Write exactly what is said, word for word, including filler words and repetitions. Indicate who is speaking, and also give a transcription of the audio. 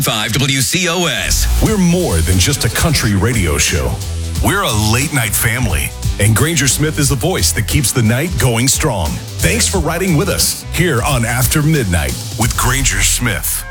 Speaker 1: five W C O S.
Speaker 2: We're more than just a country radio show. We're a late night family. And Granger Smith is the voice that keeps the night going strong. Thanks for riding with us here on After Midnight with Granger Smith.